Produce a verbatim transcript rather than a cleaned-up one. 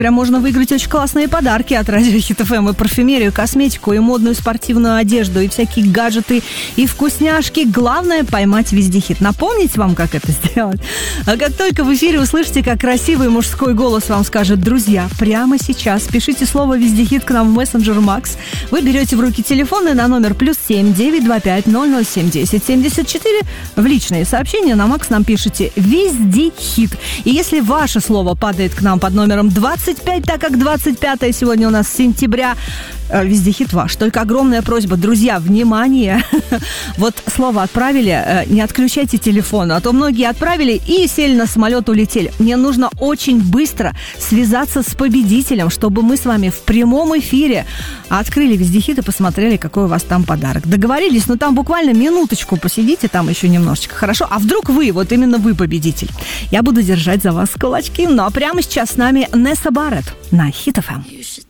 Прям можно выиграть очень классные подарки от Радио Хит эф эм, и парфюмерию, косметику, и модную спортивную одежду, и всякие гаджеты, и вкусняшки. Главное — поймать вездехит. Напомнить вам, как это сделать? А как только в эфире услышите, как красивый мужской голос вам скажет: друзья, прямо сейчас пишите слово «вездехит» к нам в мессенджер Макс. Вы берете в руки телефон и на номер плюс семь девять два пять ноль ноль семь десять семьдесят четыре в личные сообщения на Макс нам пишите «вездехит». И если ваше слово падает к нам под номером двадцать пять, так как двадцать пятое сегодня у нас сентября, вездехит ваш. Только огромная просьба, друзья, внимание! Вот слово отправили, не отключайте телефон, а то многие отправили и сели на самолет, улетели. Мне нужно очень быстро связаться с победителем, чтобы мы с вами в прямом эфире открыли вездехит и посмотрели, какой у вас там подарок. Договорились? Ну, там буквально минуточку посидите, там еще немножечко, хорошо? А вдруг вы, вот именно вы победитель? Я буду держать за вас кулачки. Ну, а прямо сейчас с нами Несса Барретт на Хит эф эм.